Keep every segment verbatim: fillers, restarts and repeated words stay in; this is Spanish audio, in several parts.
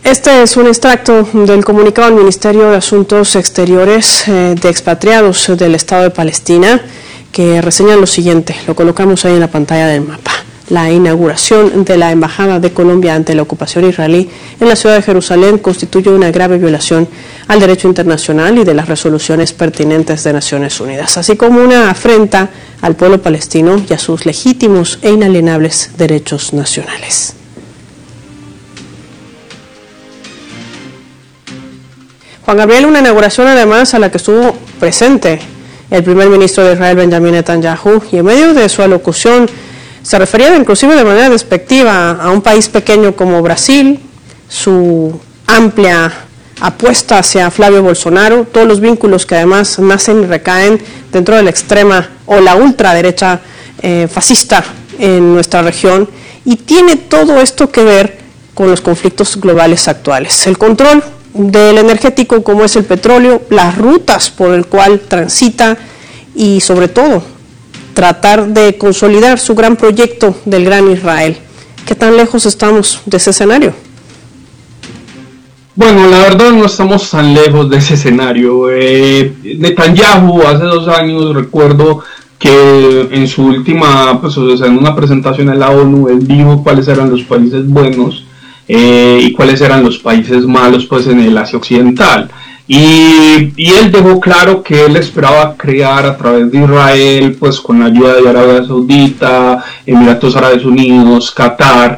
Este es un extracto del comunicado del Ministerio de Asuntos Exteriores eh, de expatriados del Estado de Palestina, que reseña lo siguiente, lo colocamos ahí en la pantalla del mapa. La inauguración de la Embajada de Colombia ante la ocupación israelí en la ciudad de Jerusalén constituye una grave violación al derecho internacional y de las resoluciones pertinentes de Naciones Unidas, así como una afrenta al pueblo palestino y a sus legítimos e inalienables derechos nacionales. Juan Gabriel, una inauguración además a la que estuvo presente el primer ministro de Israel, Benjamin Netanyahu, y en medio de su alocución se refería inclusive de manera despectiva a un país pequeño como Brasil, su amplia apuesta hacia Flavio Bolsonaro, todos los vínculos que además nacen y recaen dentro de la extrema o la ultraderecha eh, fascista en nuestra región, y tiene todo esto que ver con los conflictos globales actuales. El control del energético como es el petróleo, las rutas por el cual transita y sobre todo tratar de consolidar su gran proyecto del Gran Israel. ¿Qué tan lejos estamos de ese escenario? Bueno, la verdad no estamos tan lejos de ese escenario. Eh, Netanyahu hace dos años recuerdo que en su última, pues o sea, en una presentación en la ONU, él dijo cuáles eran los países buenos Eh, y cuáles eran los países malos pues en el Asia Occidental, y, y él dejó claro que él esperaba crear a través de Israel, pues con la ayuda de Arabia Saudita, Emiratos Árabes Unidos, Qatar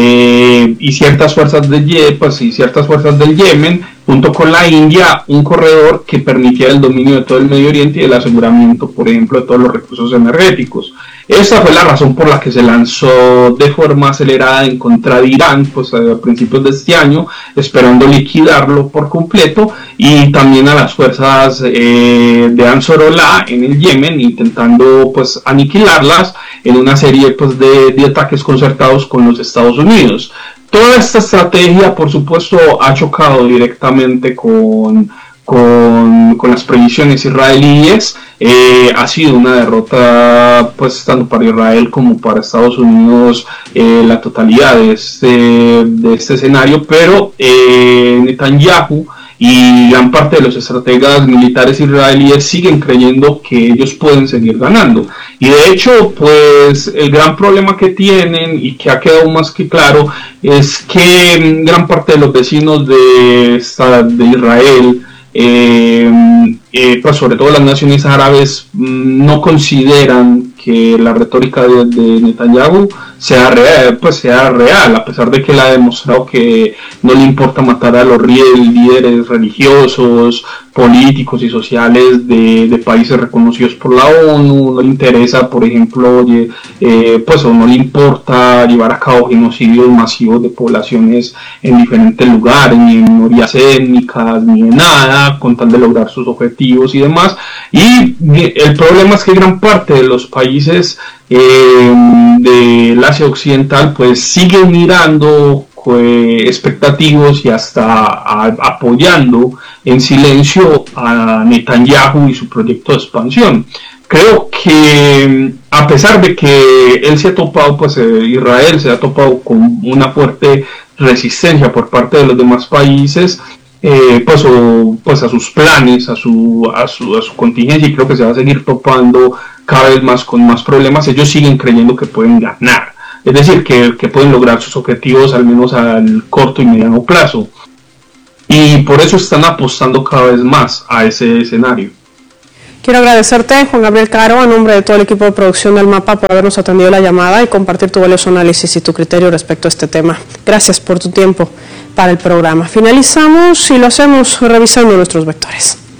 eh, y ciertas fuerzas de Ye, pues, y ciertas fuerzas del Yemen, junto con la India, un corredor que permitiera el dominio de todo el Medio Oriente y el aseguramiento, por ejemplo, de todos los recursos energéticos. Esa fue la razón por la que se lanzó de forma acelerada en contra de Irán, pues a principios de este año, esperando liquidarlo por completo, y también a las fuerzas eh, de Ansarullah en el Yemen, intentando pues aniquilarlas en una serie pues de, de ataques concertados con los Estados Unidos. Toda esta estrategia, por supuesto, ha chocado directamente con, con, con las previsiones israelíes. Eh, ha sido una derrota, pues, tanto para Israel como para Estados Unidos, eh, la totalidad de este, de este escenario, pero eh, Netanyahu y gran parte de los estrategas militares israelíes siguen creyendo que ellos pueden seguir ganando. Y de hecho, pues el gran problema que tienen y que ha quedado más que claro es que gran parte de los vecinos de, de Israel, eh, eh, pues sobre todo las naciones árabes, no consideran que la retórica de, de Netanyahu sea real, pues sea real, a pesar de que él ha demostrado que no le importa matar a los líderes religiosos, políticos y sociales de, de países reconocidos por la ONU. No le interesa, por ejemplo, eh, pues o no le importa llevar a cabo genocidios masivos de poblaciones en diferentes lugares, ni en minorías étnicas, ni en nada, con tal de lograr sus objetivos y demás. Y el problema es que gran parte de los países eh, del Asia Occidental pues siguen mirando eh, expectativos y hasta a, apoyando en silencio a Netanyahu y su proyecto de expansión. Creo que a pesar de que él se ha topado, pues eh, Israel se ha topado con una fuerte resistencia por parte de los demás países, Eh, pues, o, pues a sus planes, a su, a, su, a su contingencia, y creo que se va a seguir topando cada vez más con más problemas. Ellos siguen creyendo que pueden ganar, es decir, que, que pueden lograr sus objetivos al menos al corto y mediano plazo, y por eso están apostando cada vez más a ese escenario. Quiero agradecerte, Juan Gabriel Caro, a nombre de todo el equipo de producción del Mapa, por habernos atendido la llamada y compartir tu valioso análisis y tu criterio respecto a este tema. Gracias por tu tiempo para el programa. Finalizamos y lo hacemos revisando nuestros vectores.